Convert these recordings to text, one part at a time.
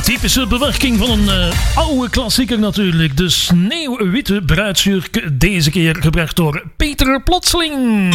Typische bewerking van een oude klassieker natuurlijk. De sneeuwwitte bruidsjurk. Deze keer gebracht door Peter Plotseling.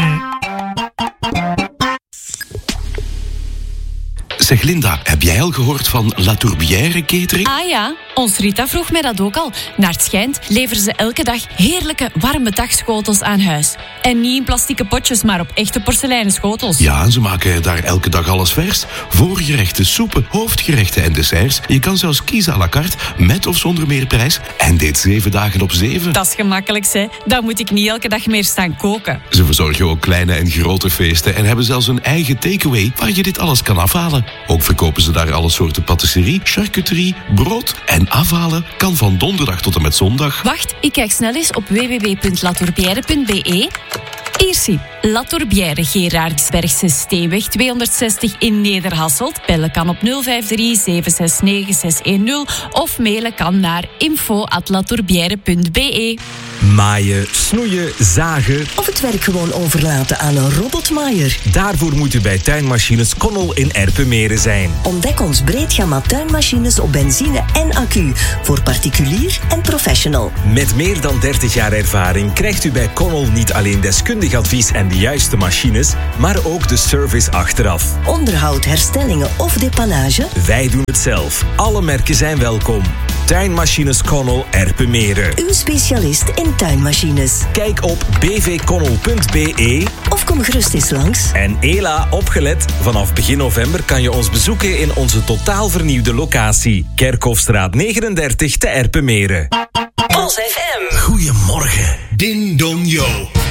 Zeg Linda, heb jij al gehoord van La Tourbière Catering? Ah ja, ons Rita vroeg mij dat ook al. Naar het schijnt leveren ze elke dag heerlijke warme dagschotels aan huis. En niet in plastieke potjes, maar op echte porseleinen schotels. Ja, en ze maken daar elke dag alles vers. Voorgerechten, soepen, hoofdgerechten en desserts. Je kan zelfs kiezen à la carte, met of zonder meerprijs. En dit 7 dagen op 7. Dat is gemakkelijk, hè. Dan moet ik niet elke dag meer staan koken. Ze verzorgen ook kleine en grote feesten en hebben zelfs een eigen takeaway waar je dit alles kan afhalen. Ook verkopen ze daar alle soorten patisserie, charcuterie, brood en afhalen kan van donderdag tot en met zondag. Wacht, ik kijk snel eens op www.latourbière.be. Hier zie, La Tourbière, Gerardsbergse Steenweg 260 in Nederhasselt. Bellen kan op 053 769 610 of mailen kan naar info@latourbière.be. Maaien, snoeien, zagen. Of het werk gewoon overlaten aan een robotmaaier. Daarvoor moet u bij Tuinmachines Connell in Erpenmeren zijn. Ontdek ons breed gamma tuinmachines op benzine en accu. Voor particulier en professional. Met meer dan 30 jaar ervaring krijgt u bij Connell niet alleen deskundig advies en de juiste machines, maar ook de service achteraf. Onderhoud, herstellingen of depannage? Wij doen het zelf. Alle merken zijn welkom. Tuinmachines Connell Erpenmeren. Uw specialist in tuinmachines. Kijk op bvconnell.be of kom gerust eens langs. En Ela, opgelet, vanaf begin november kan je ons bezoeken in onze totaal vernieuwde locatie. Kerkhofstraat 39 te Erpenmeren. Pulse FM. Goedemorgen. Din Don Yo.